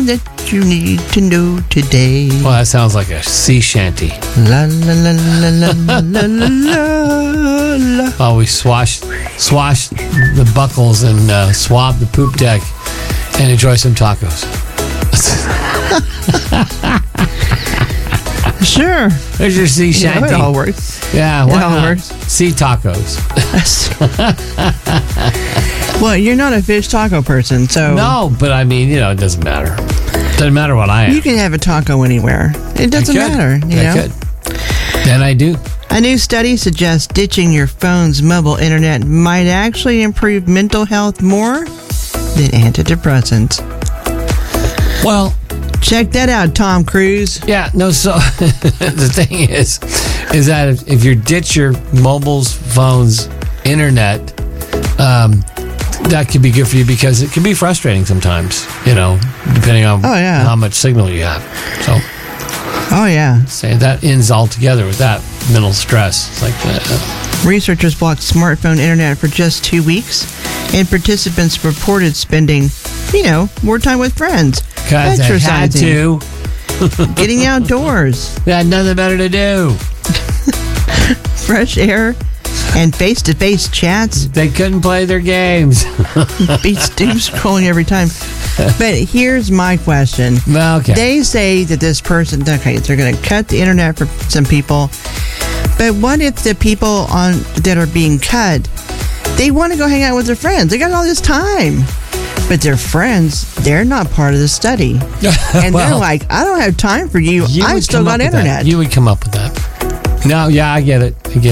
that you need to know today. Well, that sounds like a sea shanty. La la la la la la la la. Oh, we swash the buckles and swab the poop deck and enjoy some tacos. Sure. There's your sea shanty. It all works. Yeah, It why all not? works. Sea tacos. Well, you're not a fish taco person, so No, but I mean, it doesn't matter. Doesn't matter what I am. you can have a taco anywhere. It doesn't I could. matter. You I know. could. And I do. A new study suggests ditching your phone's mobile internet might actually improve mental health more than antidepressants. Well, Check that out, Tom Cruise. yeah, no, so the thing is that if you ditch your mobile's phone's internet, that could be good for you because it can be frustrating sometimes, depending on Oh, yeah. how much signal you have. So Oh, yeah. say that ends altogether with that mental stress. It's like, Researchers blocked smartphone internet for just 2 weeks, and participants reported spending, more time with friends, because I had exercising, to. getting outdoors, They had nothing better to do. fresh air, and face-to-face chats. They couldn't play their games. Beats doom scrolling every time. But here's my question. Okay. They say that this person, okay, they're going to cut the internet for some people. But what if the people that are being cut, they want to go hang out with their friends? They got all this time. But their friends, they're not part of the study. And they're like, I don't have time for you. I would still come got up with that. internet. You would come up with that. No, yeah, I get it.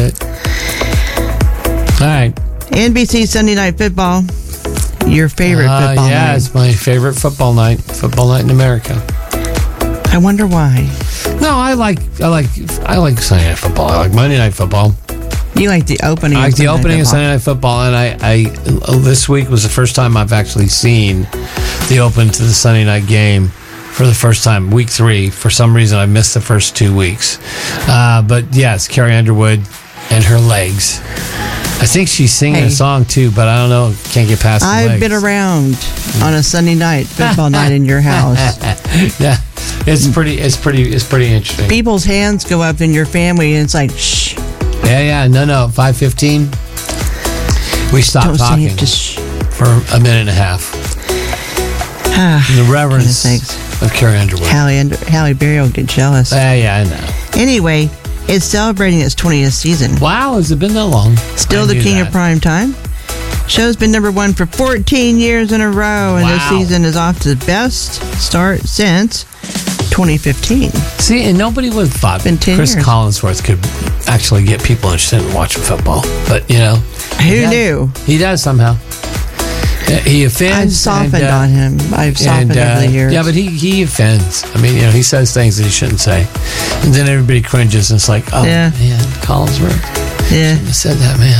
All right. NBC Sunday Night Football. Your favorite football yeah, night. it's my favorite football night in America. I wonder why. No, I like Sunday Night Football. I like Monday Night Football. You like the opening. I like the opening of Sunday Sunday Night Football, and I this week was the first time I've actually seen the open to the Sunday night game for the first time. Week 3, for some reason, I missed the first 2 weeks. But yes, Carrie Underwood and her legs. I think she's singing a song too, but I don't know. Can't get past the legs. I've been around on a Sunday night football night in your house. Yeah, it's pretty interesting. People's hands go up in your family, and it's like, shh. Yeah. No. 5:15. We stopped Don't say talking it, just shh. for a minute and a half. The reverence of Carrie Underwood. Halle Berry will get jealous. Yeah, I know. Anyway, it's celebrating its 20th season. Wow, has it been that long? Still I the knew king that. of prime time. Show's been number 1 for 14 years in a row, and this Wow. season is off to the best start since 2015. See, and nobody would have thought Been 10 Chris years. Collinsworth could actually get people interested in watching football. But, Who knew? He does somehow. He offends. I've softened and, on him. I've softened over the years. Yeah, but he offends. I mean, he says things that he shouldn't say. And then everybody cringes and it's like, oh, Yeah. man, Collinsworth. Yeah. I said that, man.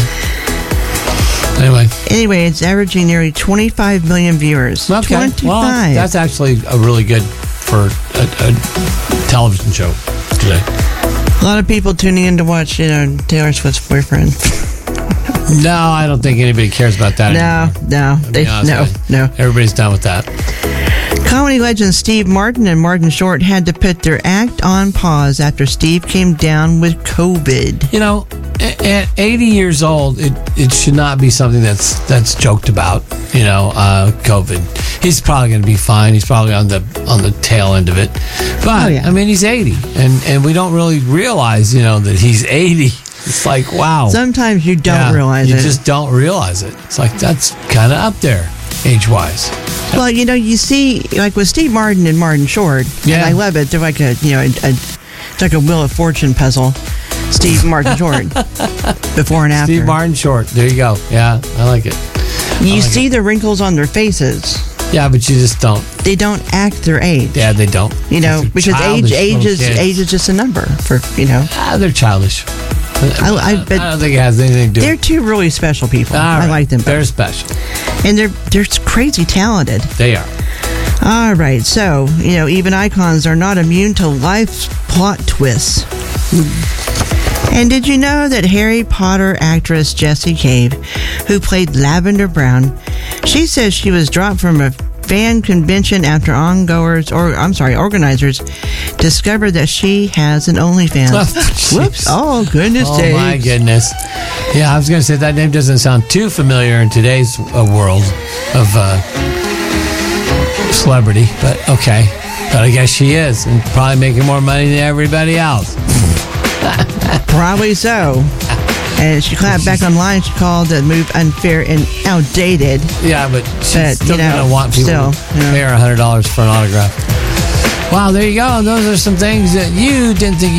Anyway, it's averaging nearly 25 million viewers. Okay. 25. Well, that's actually a really good for a television show today. A lot of people tuning in to watch, Taylor Swift's boyfriend. No, I don't think anybody cares about that anymore. No. No. Everybody's done with that. Comedy legends Steve Martin and Martin Short had to put their act on pause after Steve came down with COVID. At 80 years old, it should not be something that's joked about. COVID. He's probably going to be fine. He's probably on the tail end of it. But I mean, he's 80, and we don't really realize, that he's 80. It's like, wow. Sometimes you don't realize it. You just don't realize it. It's like that's kind of up there, age-wise. Well, you see, like with Steve Martin and Martin Short, and I love it. They're like it's like a Wheel of Fortune puzzle. Steve Martin Short, before and after. Steve Martin Short. There you go. Yeah, I like it. You see the wrinkles on their faces. Yeah, but you just don't. They don't act their age. Yeah, they don't. Because age is just a number for. They're childish. I don't think it has anything to do. They're two really special people. All right. I like them both. They're special. And they're crazy talented. They are. All right. So, even icons are not immune to life's plot twists. And did you know that Harry Potter actress Jessie Cave, who played Lavender Brown, she says she was dropped from a fan convention after organizers discovered that she has an OnlyFans. Oh, Whoops. Oh, goodness Oh, sakes. my goodness. Yeah, I was going to say that name doesn't sound too familiar in today's world of celebrity, but okay. But I guess she is, and probably making more money than everybody else. Probably so. And she clapped back online. She called the move unfair and outdated. Yeah, but she's still you know, going to want people to pay her $100 for an autograph. Wow, there you go. Those are some things that you didn't think